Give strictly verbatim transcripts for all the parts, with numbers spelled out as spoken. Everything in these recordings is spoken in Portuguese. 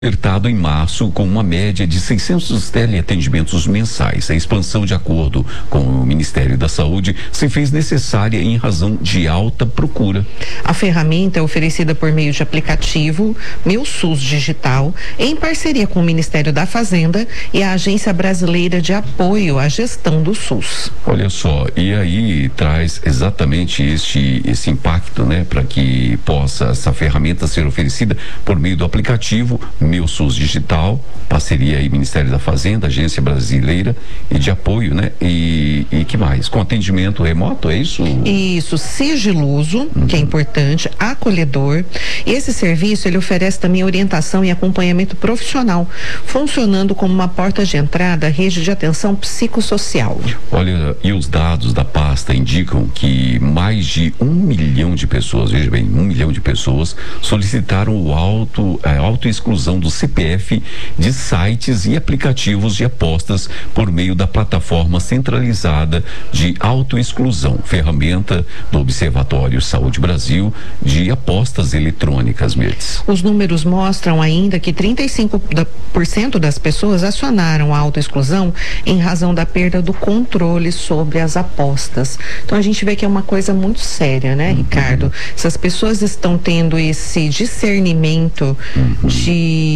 Apertado em março com uma média de seiscentos teleatendimentos mensais. A expansão, de acordo com o Ministério da Saúde, se fez necessária em razão de alta procura. A ferramenta é oferecida por meio de aplicativo Meu SUS Digital, em parceria com o Ministério da Fazenda e a Agência Brasileira de Apoio à Gestão do SUS. Olha só, e aí traz exatamente este esse impacto, né, para que possa essa ferramenta ser oferecida por meio do aplicativo Meu SUS Digital, parceria aí Ministério da Fazenda, Agência Brasileira e de Apoio, né? E, e que mais? Com atendimento remoto, é isso? Isso, sigiloso, uhum. que é importante, acolhedor. Esse serviço, ele oferece também orientação e acompanhamento profissional, funcionando como uma porta de entrada à rede de atenção psicossocial. Olha, e os dados da pasta indicam que mais de um milhão de pessoas, veja bem, um milhão de pessoas solicitaram o auto, a autoexclusão do C P F de sites e aplicativos de apostas por meio da plataforma centralizada de autoexclusão, ferramenta do Observatório Saúde Brasil de apostas eletrônicas, Mirtz. Os números mostram ainda que trinta e cinco por cento das pessoas acionaram a autoexclusão em razão da perda do controle sobre as apostas. Então a gente vê que é uma coisa muito séria, né, uhum. Ricardo? Se as pessoas estão tendo esse discernimento uhum. de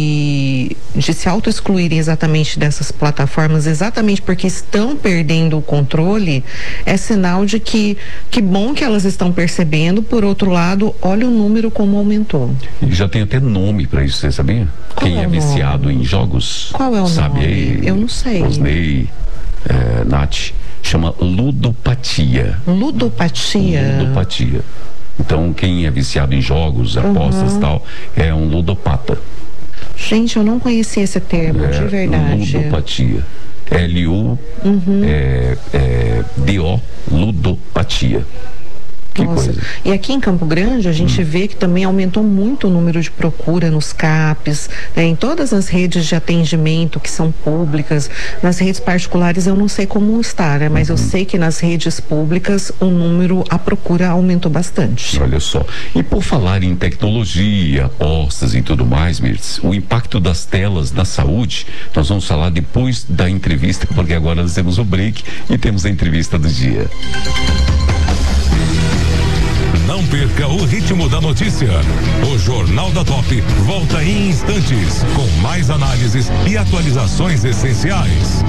de se auto-excluírem exatamente dessas plataformas, exatamente porque estão perdendo o controle, é sinal de que que bom que elas estão percebendo. Por outro lado, olha o número como aumentou. E já tem até nome para isso, você sabia? Qual Quem é, é viciado em jogos? Qual é o sabe nome? Aí, Eu não sei. Rosnei, é, Nath, chama ludopatia. Ludopatia? Ludopatia. Então, quem é viciado em jogos, apostas e uhum. tal, é um ludopata. Gente, eu não conhecia esse termo, é, de verdade. Ludopatia. L U D O, ludopatia. Que Nossa. coisa. E aqui em Campo Grande a gente hum. vê que também aumentou muito o número de procura nos CAPs, né, em todas as redes de atendimento que são públicas. Nas redes particulares eu não sei como está, né, mas uhum. eu sei que nas redes públicas o número, a procura aumentou bastante. Olha só. E por falar em tecnologia, apostas e tudo mais, Mirtz, o impacto das telas na saúde, nós vamos falar depois da entrevista, porque agora nós temos o break e temos a entrevista do dia. Não perca o ritmo da notícia. O Jornal da Top volta em instantes com mais análises e atualizações essenciais.